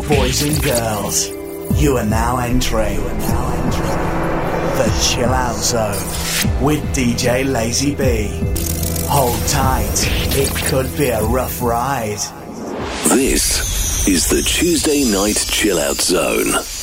Boys and girls, you are now entering the Chill Out Zone with DJ Lazy B. Hold tight, it could be a rough ride. This is the Tuesday Night Chill Out Zone.